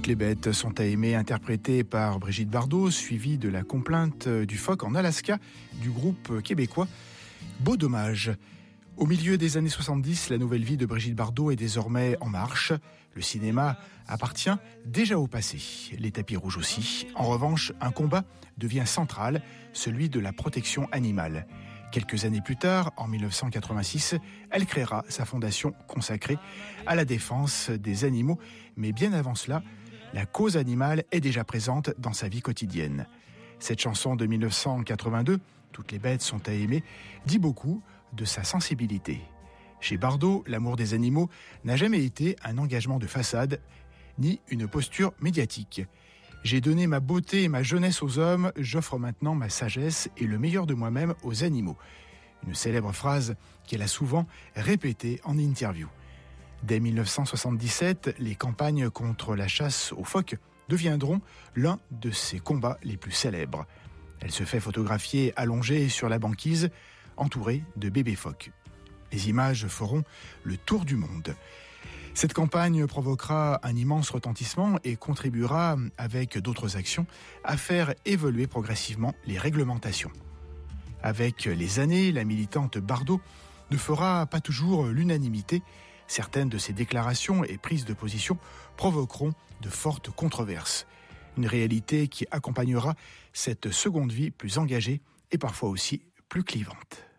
Toutes les bêtes sont à aimer, interprétée par Brigitte Bardot, suivie de la complainte du phoque en Alaska du groupe québécois Beau Dommage. Au milieu des années 70, la nouvelle vie de Brigitte Bardot est désormais en marche. Le cinéma appartient déjà au passé, les tapis rouges aussi. En revanche, un combat devient central, celui de la protection animale. Quelques années plus tard, en 1986, elle créera sa fondation consacrée à la défense des animaux. Mais bien avant cela, la cause animale est déjà présente dans sa vie quotidienne. Cette chanson de 1982, « Toutes les bêtes sont à aimer », dit beaucoup de sa sensibilité. Chez Bardot, l'amour des animaux n'a jamais été un engagement de façade, ni une posture médiatique. J'ai donné ma beauté et ma jeunesse aux hommes, j'offre maintenant ma sagesse et le meilleur de moi-même aux animaux. Une célèbre phrase qu'elle a souvent répétée en interview. Dès 1977, les campagnes contre la chasse aux phoques deviendront l'un de ses combats les plus célèbres. Elle se fait photographier allongée sur la banquise, entourée de bébés phoques. Les images feront le tour du monde. Cette campagne provoquera un immense retentissement et contribuera, avec d'autres actions, à faire évoluer progressivement les réglementations. Avec les années, la militante Bardot ne fera pas toujours l'unanimité. Certaines de ses déclarations et prises de position provoqueront de fortes controverses. Une réalité qui accompagnera cette seconde vie plus engagée et parfois aussi plus clivante.